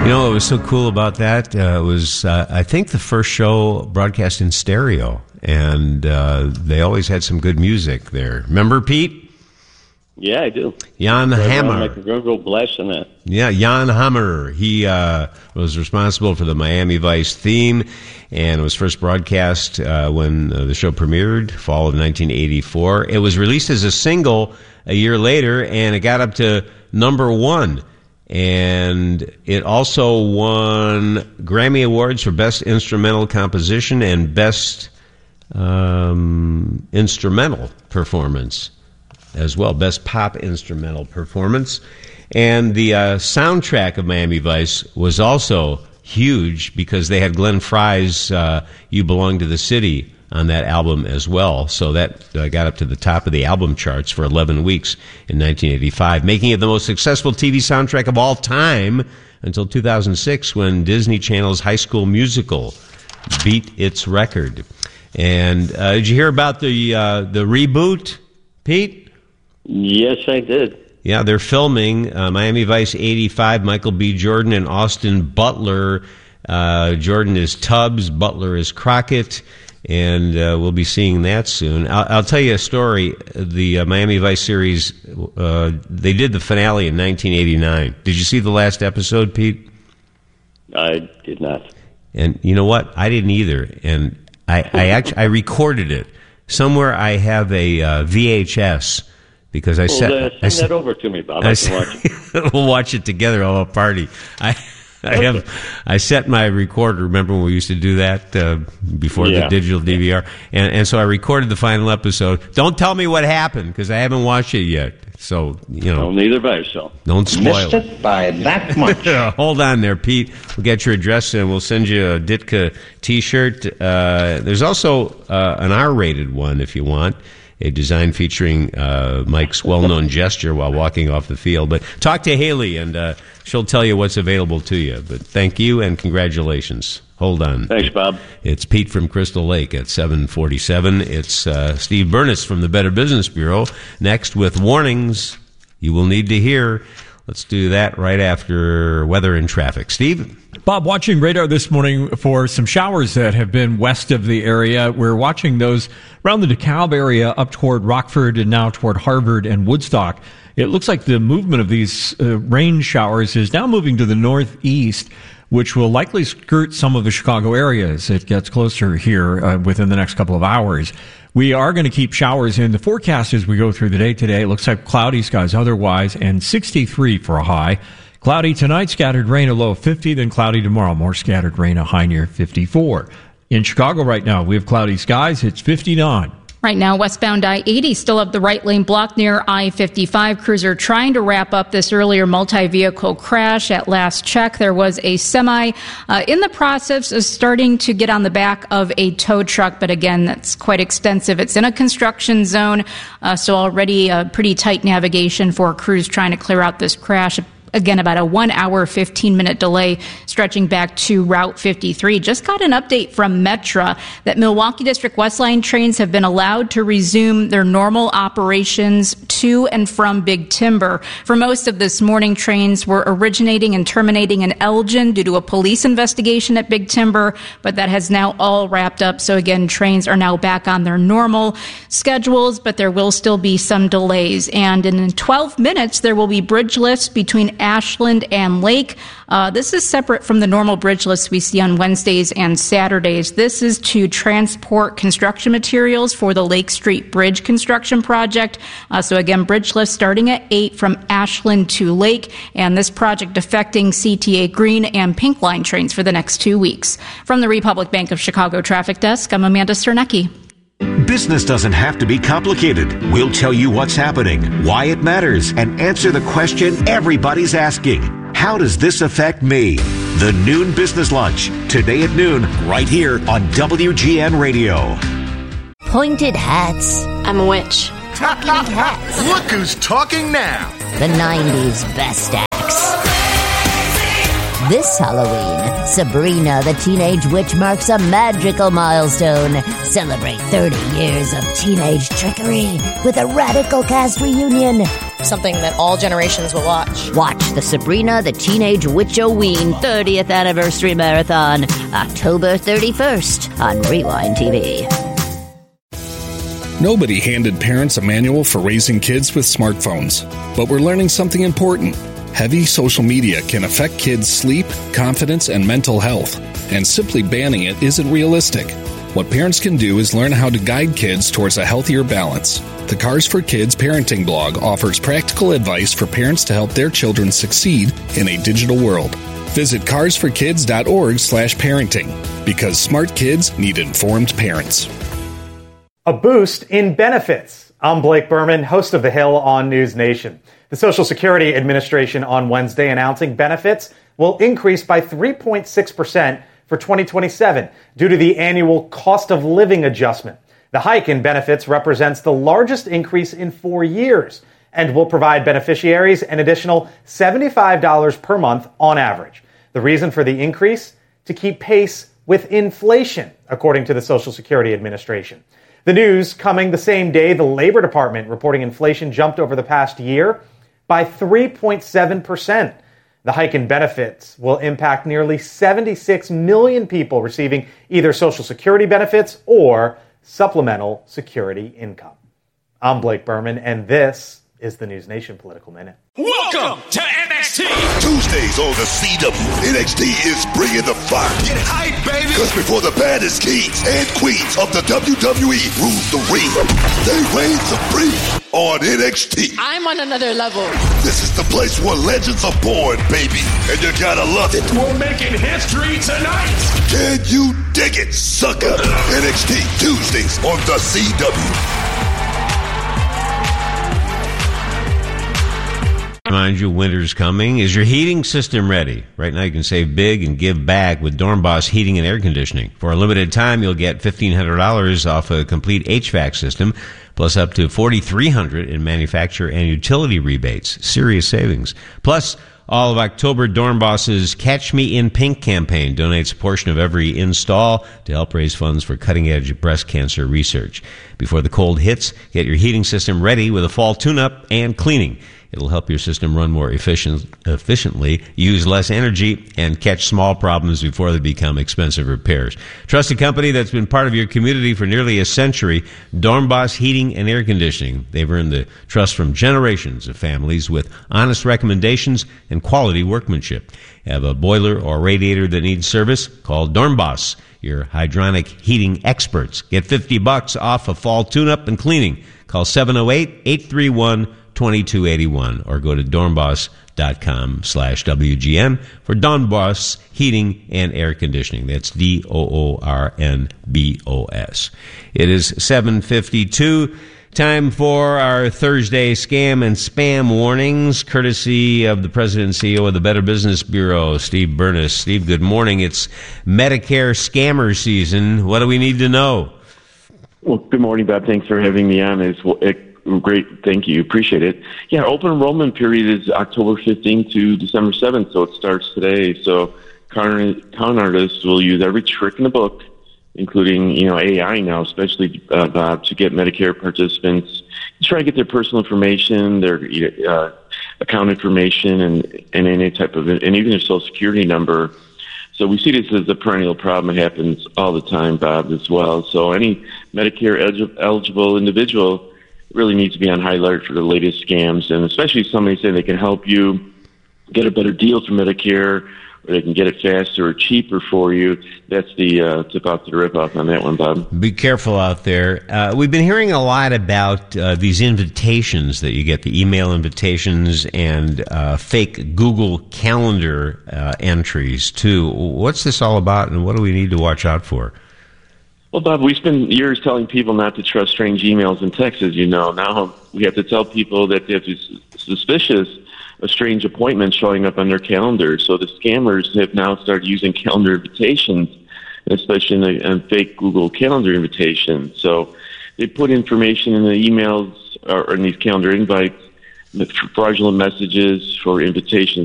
know what was so cool about that? It was, I think, the first show broadcast in stereo, and they always had some good music there. Remember, Pete? Yeah, I do. Jan Hammer. I can go blast on that. Yeah, Jan Hammer. He was responsible for the Miami Vice theme, and it was first broadcast when the show premiered, fall of 1984. It was released as a single a year later, and it got up to number 1. And it also won Grammy Awards for Best Instrumental Composition and Best Instrumental Performance as well, Best Pop Instrumental Performance. And the soundtrack of Miami Vice was also huge because they had Glenn Frey's You Belong to the City on that album as well. So that got up to the top of the album charts for 11 weeks in 1985, making it the most successful TV soundtrack of all time until 2006 when Disney Channel's High School Musical beat its record. And did you hear about the reboot, Pete? Yes, I did. Yeah, they're filming Miami Vice 85, Michael B. Jordan and Austin Butler. Jordan is Tubbs, Butler is Crockett. And we'll be seeing that soon. I'll tell you a story. The Miami Vice series, they did the finale in 1989. Did you see the last episode, Pete? I did not. And you know what? I didn't either. And I recorded it. Somewhere I have a VHS because I send that over to me, Bob. I can watch it. We'll watch it together. I'll have a party. I set my recorder. Remember when we used to do that before the digital DVR? And so I recorded the final episode. Don't tell me what happened because I haven't watched it yet. So, you know. Well, neither by yourself. Don't spoil it. Missed it by that much. Hold on there, Pete. We'll get your address and we'll send you a Ditka T-shirt. There's also an R-rated one if you want. A design featuring Mike's well-known gesture while walking off the field. But talk to Haley, and she'll tell you what's available to you. But thank you, and congratulations. Hold on. Thanks, Bob. It's Pete from Crystal Lake at 7:47. It's Steve Burness from the Better Business Bureau. Next with warnings you will need to hear. Let's do that right after weather and traffic. Steve? Bob, watching radar this morning for some showers that have been west of the area. We're watching those around the DeKalb area up toward Rockford and now toward Harvard and Woodstock. It looks like the movement of these rain showers is now moving to the northeast, which will likely skirt some of the Chicago area as it gets closer here within the next couple of hours. We are going to keep showers in the forecast as we go through the day today. It looks like cloudy skies otherwise, and 63 for a high. Cloudy tonight, scattered rain, a low of 50, then cloudy tomorrow, more scattered rain, a high near 54. In Chicago right now, we have cloudy skies. It's 59. Right now, westbound I-80 still have the right lane blocked near I-55. Crews are trying to wrap up this earlier multi-vehicle crash. At last check, there was a semi in the process of starting to get on the back of a tow truck. But again, that's quite extensive. It's in a construction zone, so already pretty tight navigation for crews trying to clear out this crash. Again, about a 1 hour, 15-minute delay stretching back to Route 53. Just got an update from Metra that Milwaukee District West Line trains have been allowed to resume their normal operations to and from Big Timber. For most of this morning, trains were originating and terminating in Elgin due to a police investigation at Big Timber, but that has now all wrapped up. So again, trains are now back on their normal schedules, but there will still be some delays. And in 12 minutes, there will be bridge lifts between Ashland and Lake. This is separate from the normal bridge lists we see on Wednesdays and Saturdays. This is to transport construction materials for the Lake Street Bridge construction project. So again, bridge lifts starting at 8 from Ashland to Lake, and this project affecting CTA Green and Pink Line trains for the next 2 weeks. From the Republic Bank of Chicago Traffic Desk, I'm Amanda Sternecki. Business doesn't have to be complicated. We'll tell you what's happening, why it matters, and answer the question everybody's asking. How does this affect me? The Noon Business Lunch, today at noon, right here on WGN Radio. Pointed hats. I'm a witch. Talking hats. Look who's talking now. The 90s best acts. This Halloween, Sabrina the Teenage Witch marks a magical milestone. Celebrate 30 years of teenage trickery with a radical cast reunion. something that all generations will watch. Watch the Sabrina the Teenage Witch-O-Ween 30th Anniversary Marathon, October 31st on Rewind TV. Nobody handed parents a manual for raising kids with smartphones, but we're learning something important. Heavy social media can affect kids' sleep, confidence, and mental health, and simply banning it isn't realistic. What parents can do is learn how to guide kids towards a healthier balance. The Cars for Kids parenting blog offers practical advice for parents to help their children succeed in a digital world. Visit carsforkids.org/parenting, because smart kids need informed parents. A boost in benefits. I'm Blake Berman, host of The Hill on News Nation. The Social Security Administration on Wednesday announcing benefits will increase by 3.6% for 2027 due to the annual cost of living adjustment. The hike in benefits represents the largest increase in 4 years and will provide beneficiaries an additional $75 per month on average. The reason for the increase? To keep pace with inflation, according to the Social Security Administration. The news coming the same day the Labor Department reporting inflation jumped over the past year by 3.7%. The hike in benefits will impact nearly 76 million people receiving either Social Security benefits or supplemental security income. I'm Blake Berman, and this is the News Nation Political Minute. Welcome to NXT. Tuesdays on the CW, NXT is bringing the fire. Get hype, baby. Because before the baddest kings and queens of the WWE rule the ring, they reign supreme on NXT. I'm on another level. This is the place where legends are born, baby. And you gotta love it. We're making history tonight. Can you dig it, sucker? NXT Tuesdays on the CW. Remind you, winter's coming. Is your heating system ready? Right now you can save big and give back with Dornbos Heating and Air Conditioning. For a limited time, you'll get $1,500 off a complete HVAC system, plus up to $4,300 in manufacturer and utility rebates. Serious savings. Plus, all of October, Dornbos's Catch Me in Pink campaign donates a portion of every install to help raise funds for cutting-edge breast cancer research. Before the cold hits, get your heating system ready with a fall tune-up and cleaning. It'll help your system run more efficiently, use less energy, and catch small problems before they become expensive repairs. Trusted company that's been part of your community for nearly a century, Dornbos Heating and Air Conditioning. They've earned the trust from generations of families with honest recommendations and quality workmanship. Have a boiler or radiator that needs service? Call Dornbos, your hydronic heating experts. Get $50 off a fall tune-up and cleaning. Call 708-831-2281 or go to dornbos.com/WGN for Dornbos Heating and Air Conditioning. That's DOORNBOS. It is 7:52. Time for our Thursday scam and spam warnings, courtesy of the President and CEO of the Better Business Bureau, Steve Burness. Steve, good morning. It's Medicare scammer season. What do we need to know? Well, good morning, Bob. Thanks for having me on. It's great. Thank you. Appreciate it. Yeah, open enrollment period is October 15th to December 7th, so it starts today. So con artists will use every trick in the book, including, AI now, especially, Bob, to get Medicare participants to try to get their personal information, their account information, and any type of, and even their Social Security number. So we see this as a perennial problem. It happens all the time, Bob, as well. So any Medicare eligible individual really needs to be on high alert for the latest scams, and especially somebody saying they can help you get a better deal for Medicare, or they can get it faster or cheaper for you. That's the tip off to the rip off on that one, Bob. Be careful out there. We've been hearing a lot about these invitations that you get, the email invitations and fake Google Calendar entries, too. What's this all about, and what do we need to watch out for? Well, Bob, we spend years telling people not to trust strange emails and texts, as you know. Now we have to tell people that they have to be suspicious of strange appointments showing up on their calendar. So the scammers have now started using calendar invitations, especially in fake Google Calendar invitations. So they put information in the emails or in these calendar invites, fraudulent messages for invitations